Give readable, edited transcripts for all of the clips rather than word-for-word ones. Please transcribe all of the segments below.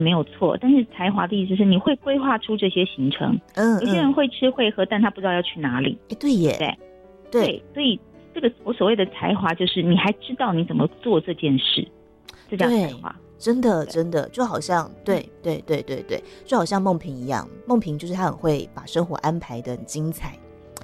没有错，但是才华的意思是你会规划出这些行程。有些人会吃会喝，但他不知道要去哪里。 对耶，对， 所以这个我所谓的才华就是你还知道你怎么做这件事，这叫才华。真的就好像对，就好像梦萍一样，梦萍就是她很会把生活安排得很精彩。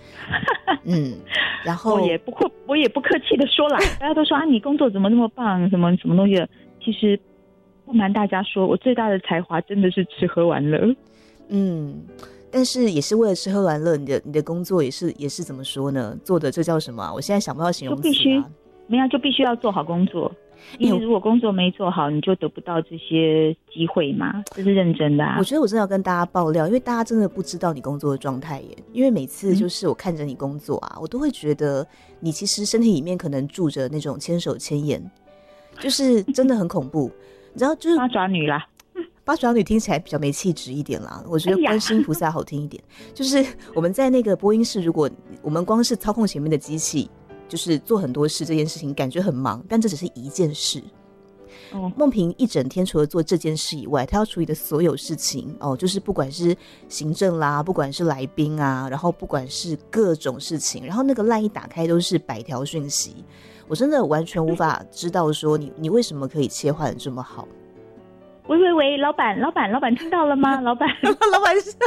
然后我也不客气的说啦，大家都说啊，你工作怎么那么棒，什么什么东西的。其实不瞒大家说，我最大的才华真的是吃喝玩乐。但是也是为了吃喝玩乐，你的工作也是怎么说呢？做的这叫什么啊？我现在想不到形容词啊。就必须要做好工作。因为如果工作没做好，你就得不到这些机会嘛，这是认真的啊。我觉得我真的要跟大家爆料，因为大家真的不知道你工作的状态耶。因为每次就是我看着你工作啊，我都会觉得你其实身体里面可能住着那种千手千眼，就是真的很恐怖。你知道，就是八爪女啦。八爪女听起来比较没气质一点啦，我觉得观世音菩萨好听一点。就是我们在那个播音室，如果我们光是操控前面的机器，就是做很多事，这件事情感觉很忙，但这只是一件事。梦萍一整天除了做这件事以外，她要处理的所有事情就是不管是行政啦，不管是来宾啊，然后不管是各种事情，然后那个LINE一打开都是100条讯息，我真的完全无法知道说你为什么可以切换得这么好。喂，老板听到了吗？老板老板是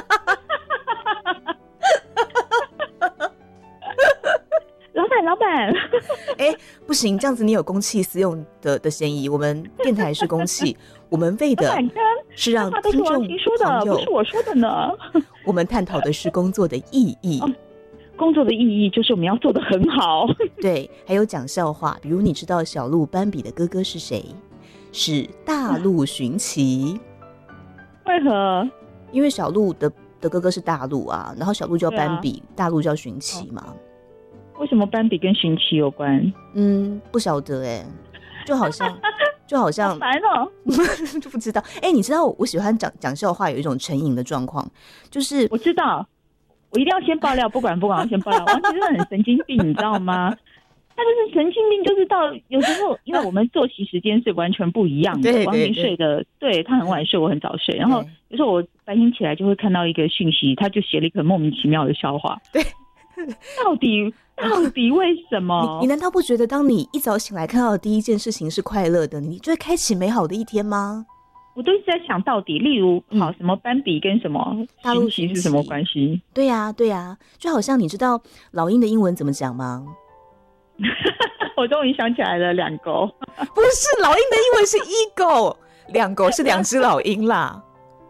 老板不行，这样子你有公器私用的嫌疑。我们电台是公器，我们为的是让听众朋友，不是我说的呢。我们探讨的是工作的意义。工作的意义就是我们要做得很好。对，还有讲笑话，比如你知道小鹿斑比的哥哥是谁？是大鹿寻奇。为何？因为小鹿的哥哥是大鹿啊，然后小鹿叫斑比，大鹿叫寻奇嘛。为什么斑比跟寻奇有关？不晓得就好像好烦哦。就不知道。你知道我喜欢讲笑话有一种成瘾的状况，就是我知道，我一定要先爆料，不管先爆料。王琦真的很神经病，你知道吗？他就是神经病，就是到有时候，因为我们作息时间是完全不一样的。王琦睡的，对，他很晚睡，我很早睡。然后有时候我白天起来就会看到一个讯息，他就写了一个莫名其妙的笑话。对。到底为什么？你难道不觉得当你一早醒来看到的第一件事情是快乐的，你就会开启美好的一天吗？我都一直在想到底，例如什么斑比跟什么大陆寻奇是什么关系？对呀，就好像你知道老鹰的英文怎么讲吗？我终于想起来了，2狗。不是，老鹰的英文是eagle， 2狗是2只老鹰啦。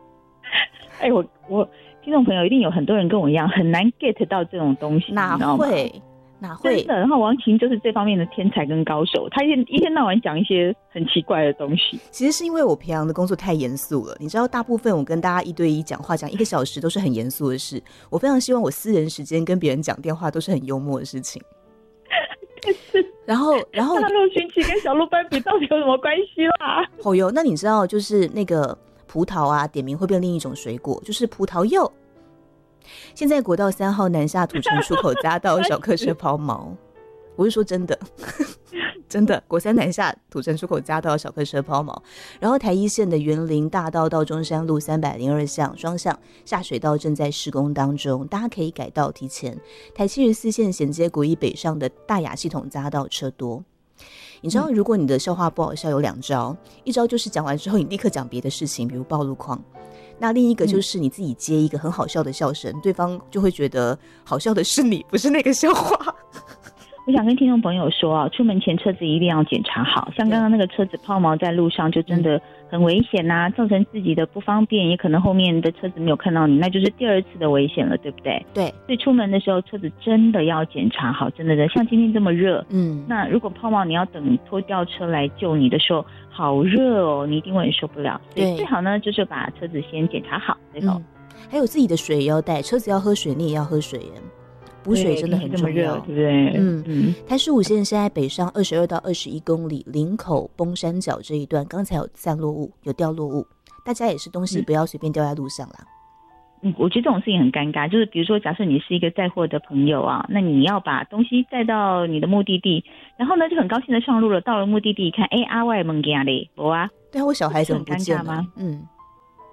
我听众朋友一定有很多人跟我一样很难 get 到这种东西，哪会？真的。然后王琦就是这方面的天才跟高手，他一天到晚讲一些很奇怪的东西。其实是因为我平常的工作太严肃了，你知道，大部分我跟大家1对1讲话，讲1个小时都是很严肃的事。我非常希望我私人时间跟别人讲电话都是很幽默的事情。然后大陆寻奇跟小鹿斑比到底有什么关系啦？那你知道就是那个葡萄啊，点名会变另一种水果，就是葡萄柚。现在国道3号南下土城出口匝道小客车抛锚，我是说真的真的，国3南下土城出口匝道小客车抛锚。然后台1线的园林大道到中山路302巷双向下水道正在施工当中，大家可以改道提前。台74线衔接国1北上的大雅系统匝道车多。你知道如果你的笑话不好笑有2招，一招就是讲完之后你立刻讲别的事情，比如暴露框。那另一个就是你自己接一个很好笑的笑声，对方就会觉得好笑的是你，不是那个笑话。我想跟听众朋友说啊，出门前车子一定要检查好，像刚刚那个车子抛锚在路上就真的很危险啊，造成自己的不方便，也可能后面的车子没有看到你，那就是第2次的危险了，对不对？对，所以出门的时候车子真的要检查好，真的像今天这么热，那如果抛锚你要等拖吊车来救你的时候，好热哦，你一定会很受不了。所以最好呢就是把车子先检查好，对吧？还有自己的水也要带，车子要喝水，你也要喝水耶。补水真的很重要，对不对？台15线现在北上22到21公里，林口崩山角这一段刚才有散落物，有掉落物，大家也是东西不要随便掉在路上啦。我觉得这种事情很尴尬，就是比如说假设你是一个载货的朋友啊，那你要把东西载到你的目的地，然后呢就很高兴的上路了，到了目的地一看，阿外蒙家嘞，我啊，对啊，我小孩怎么不见了吗？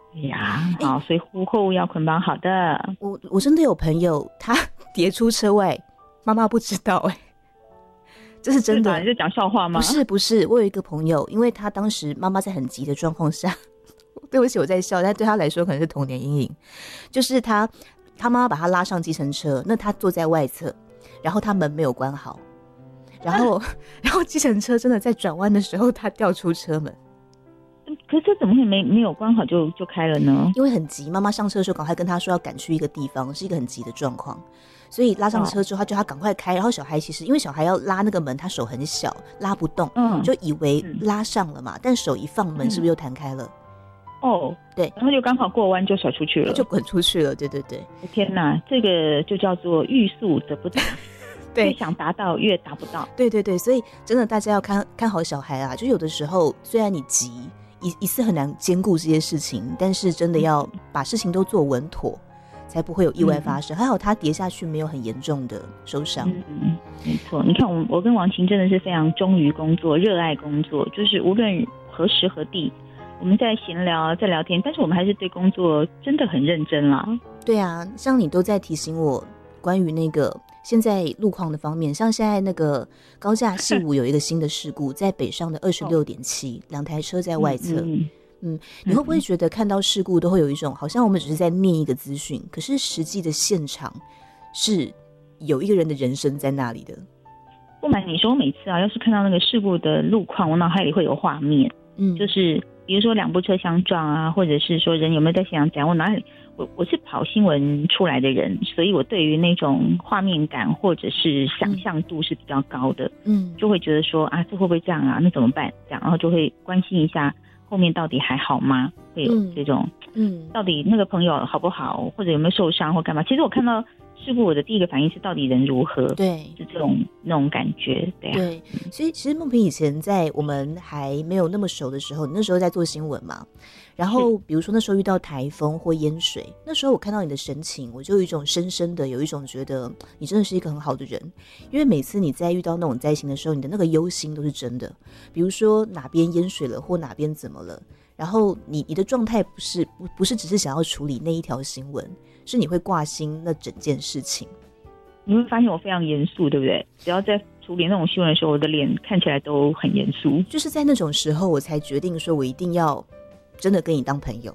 呀，好，所以货物要捆绑好的。 我真的有朋友，他跌出车外，妈妈不知道这是真的。 你在讲笑话吗？ 不是，我有一个朋友，因为他当时妈妈在很急的状况下，对不起我在笑，但对他来说可能是童年阴影。就是他妈妈把他拉上计程车，那他坐在外侧，然后他门没有关好，然后计程车真的在转弯的时候，他掉出车门。 可是这怎么会没有关好就开了呢？ 因为很急，妈妈上车的时候赶快跟他说要赶去一个地方，是一个很急的状况，所以拉上车之后，他叫他赶快开。然后小孩其实因为小孩要拉那个门，他手很小，拉不动，就以为拉上了嘛，但手一放门，是不是又弹开了？对， 然后就刚好过弯就甩出去了， 就滚出去了。对对对， 天哪，这个就叫做欲速则不达。 对， 越想达到越达不到。 对对对，所以真的大家要看好小孩啊。就有的时候虽然你急，一次很难兼顾这些事情，但是真的要把事情都做稳妥，才不会有意外发生。还好他跌下去没有很严重的受伤。 没错。你看我跟王琴真的是非常忠于工作，热爱工作，就是无论何时何地，我们在闲聊在聊天，但是我们还是对工作真的很认真啦。对啊，像你都在提醒我关于那个现在路况的方面，像现在那个高架系5有一个新的事故，在北上的26.7，两台车在外侧。你会不会觉得看到事故都会有一种好像我们只是在念一个资讯，可是实际的现场是有一个人的人生在那里的？不瞒你说，我每次要是看到那个事故的路况，我脑海里会有画面，就是比如说2部车相撞啊，或者是说人有没有在现场讲，我脑海里我是跑新闻出来的人，所以我对于那种画面感或者是想象度是比较高的，就会觉得说啊，这会不会这样啊？那怎么办？这样，然后就会关心一下后面到底还好吗？会有这种，到底那个朋友好不好，或者有没有受伤或干嘛？其实我看到事故，我的第一个反应是到底人如何？对，是那种感觉，对啊。对， 所以其实梦萍以前在我们还没有那么熟的时候，你那时候在做新闻嘛，然后比如说那时候遇到台风或淹水，那时候我看到你的神情，我就有一种深深的有一种觉得你真的是一个很好的人，因为每次你在遇到那种灾情的时候，你的那个忧心都是真的，比如说哪边淹水了或哪边怎么了，然后你的状态不是只是想要处理那一条新闻，是你会挂心那整件事情。 你会发现我非常严肃，对不对？只要在处理那种新闻的时候，我的脸看起来都很严肃。 就是在那种时候，我才决定说我一定要真的跟你当朋友。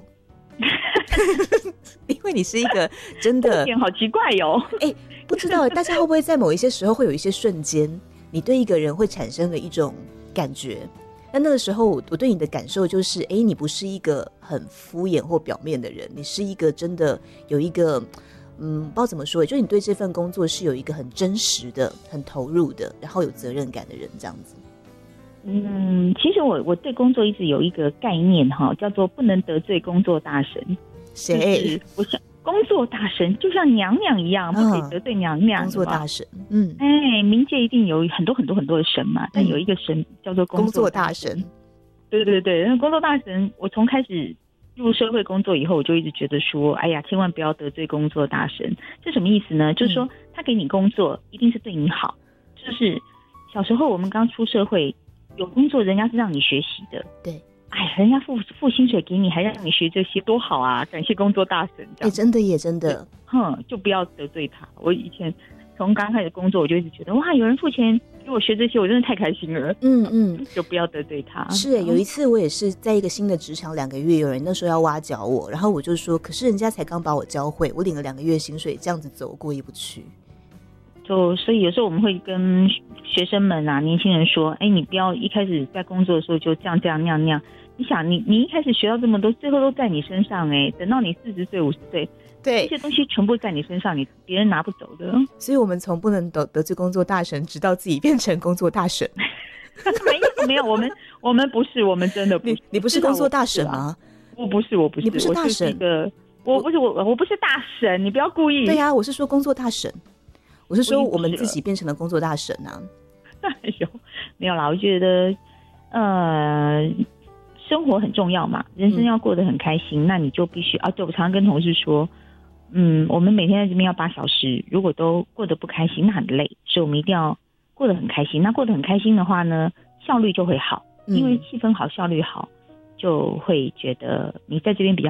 因为你是一个真的好奇怪哟。 不知道大家会不会在某一些时候会有一些瞬间，你对一个人会产生了一种感觉。那个时候我对你的感受就是，你不是一个很敷衍或表面的人，你是一个真的有一个不知道怎么说，就是你对这份工作是有一个很真实的、很投入的，然后有责任感的人，这样子。 其实我对工作一直有一个概念哈，叫做不能得罪工作大神。 谁？ 我想工作大神就像娘娘一样，不可以得罪娘娘。 工作大神， 冥界一定有很多很多很多的神嘛，但有一个神叫做工作大神。对对对，那工作大神，我从开始入社会工作以后，我就一直觉得说，哎呀，千万不要得罪工作大神。这什么意思呢？就是说他给你工作一定是对你好，就是小时候我们刚出社会有工作，人家是让你学习的。对。人家付薪水给你，还让你学这些，多好啊！感谢工作大神，这样。 真的也真的， 就不要得罪他。我以前从刚开始工作，我就一直觉得哇，有人付钱给我学这些，我真的太开心了。就不要得罪他。 是有一次我也是在一个新的职场2个月，有人那时候要挖角我，然后我就说，可是人家才刚把我教会，我领了2个月薪水，这样子走过意不去。 所以有时候我们会跟学生们啊、年轻人说，你不要一开始在工作的时候就这样那样。你想，你一开始学到这么多，最后都在你身上等到你40岁、50岁，对，这些东西全部在你身上，别人拿不走的。 所以我们从不能得罪工作大神，直到自己变成工作大神。 没有，我们不是，我们真的不是。 你不是工作大神吗？ 我不是， 你不是大神。 我不是大神，你不要故意。 对呀，我是说工作大神。我是说我们自己变成了工作大神啊。 没有啦，我觉得生活很重要嘛，人生要过得很开心，那你就必须对，我常常跟同事说，我们每天在这边要8小时，如果都过得不开心，那很累，所以我们一定要过得很开心。那过得很开心的话呢，效率就会好，因为气氛好，效率好，就会觉得你在这边比较